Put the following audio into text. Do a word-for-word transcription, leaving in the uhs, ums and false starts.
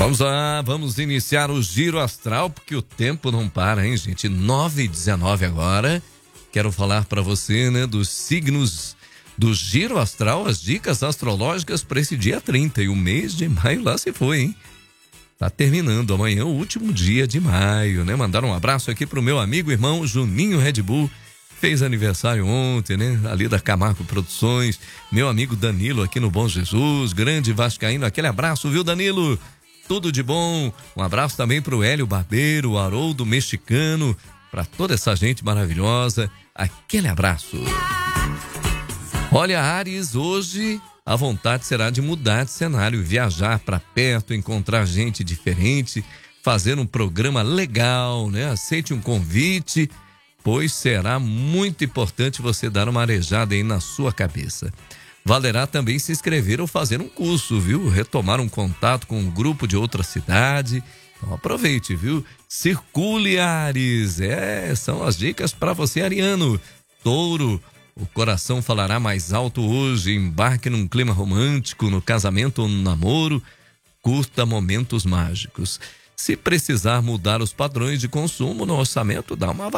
Vamos lá, vamos iniciar o Giro Astral, porque o tempo não para, hein, gente? nove e dezenove agora. Quero falar para você, né, dos signos do Giro Astral, as dicas astrológicas para esse dia trinta. E o mês de maio lá se foi, hein? Tá terminando amanhã, o último dia de maio, né? Mandar um abraço aqui pro meu amigo e irmão Juninho Red Bull. Fez aniversário ontem, né? Ali da Camargo Produções. Meu amigo Danilo aqui no Bom Jesus, grande vascaíno. Aquele abraço, viu, Danilo? Tudo de bom. Um abraço também pro Hélio Barbeiro, o Haroldo Mexicano, para toda essa gente maravilhosa. Aquele abraço. Olha, Áries, hoje a vontade será de mudar de cenário, viajar para perto, encontrar gente diferente, fazer um programa legal, né? Aceite um convite, pois será muito importante você dar uma arejada aí na sua cabeça. Valerá também se inscrever ou fazer um curso, viu? Retomar um contato com um grupo de outra cidade. Então aproveite, viu? Circule, Áries. É, são as dicas para você, ariano. Touro, o coração falará mais alto hoje. Embarque num clima romântico, no casamento ou no namoro. Curta momentos mágicos. Se precisar mudar os padrões de consumo no orçamento, dá uma